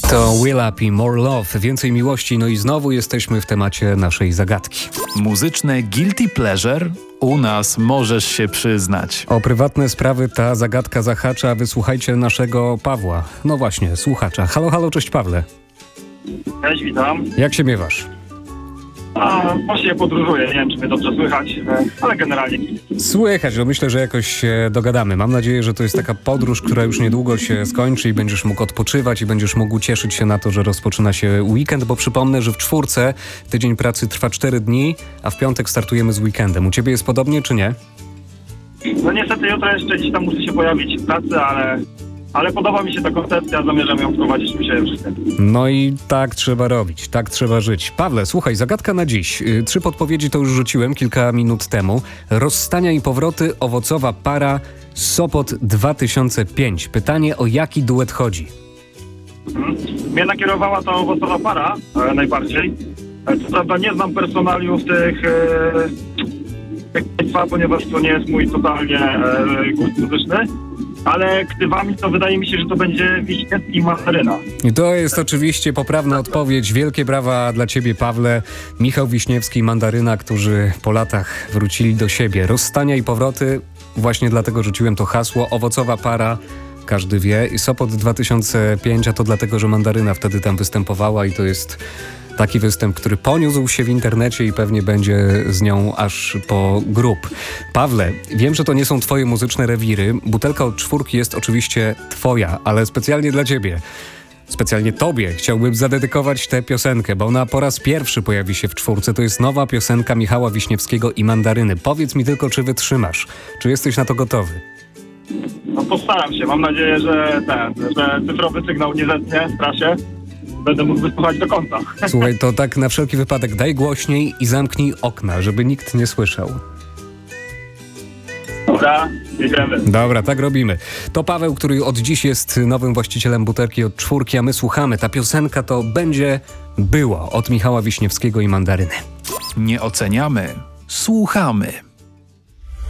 To Will Up i More Love, więcej miłości, no i znowu jesteśmy w temacie naszej zagadki. Muzyczne guilty pleasure? U nas możesz się przyznać. O prywatne sprawy ta zagadka zahacza, wysłuchajcie naszego Pawła. No właśnie, słuchacza. Halo, halo, cześć Pawle. Cześć, witam. Jak się miewasz? Właśnie podróżuję, nie wiem czy mnie dobrze słychać, ale generalnie. Słychać, no myślę, że jakoś się dogadamy. Mam nadzieję, że to jest taka podróż, która już niedługo się skończy i będziesz mógł odpoczywać i będziesz mógł cieszyć się na to, że rozpoczyna się weekend, bo przypomnę, że w czwórce tydzień pracy trwa 4 dni, a w piątek startujemy z weekendem. U ciebie jest podobnie, czy nie? No niestety jutro jeszcze gdzieś tam muszę się pojawić w pracy, ale podoba mi się ta koncepcja, zamierzam ją wprowadzić u siebie w życie. No i tak trzeba robić, tak trzeba żyć. Pawle, słuchaj, zagadka na dziś. 3 podpowiedzi to już rzuciłem kilka minut temu. Rozstania i powroty, owocowa para, Sopot 2005. Pytanie, o jaki duet chodzi? Mnie nakierowała ta owocowa para najbardziej. Co prawda nie znam personaliów tych państwa, ponieważ to nie jest mój totalnie gust muzyczny. Ale ktywami to wydaje mi się, że to będzie Wiśniewski i Mandaryna. I to jest oczywiście poprawna odpowiedź. Wielkie brawa dla ciebie, Pawle. Michał Wiśniewski i Mandaryna, którzy po latach wrócili do siebie. Rozstania i powroty, właśnie dlatego rzuciłem to hasło. Owocowa para, każdy wie. I Sopot 2005, a to dlatego, że Mandaryna wtedy tam występowała i to jest taki występ, który poniósł się w internecie i pewnie będzie z nią aż po grób. Pawle, wiem, że to nie są twoje muzyczne rewiry. Butelka od czwórki jest oczywiście twoja, ale specjalnie dla ciebie, specjalnie tobie chciałbym zadedykować tę piosenkę, bo ona po raz pierwszy pojawi się w czwórce. To jest nowa piosenka Michała Wiśniewskiego i Mandaryny. Powiedz mi tylko, czy wytrzymasz? Czy jesteś na to gotowy? No postaram się, mam nadzieję, że cyfrowy sygnał nie zetnie w trasie. Będę mógł wysłuchać do końca. Słuchaj, to tak na wszelki wypadek daj głośniej i zamknij okna, żeby nikt nie słyszał. Dobra, jedziemy. Dobra, tak robimy. To Paweł, który od dziś jest nowym właścicielem butelki od czwórki, a my słuchamy. Ta piosenka to będzie Było od Michała Wiśniewskiego i Mandaryny. Nie oceniamy, słuchamy.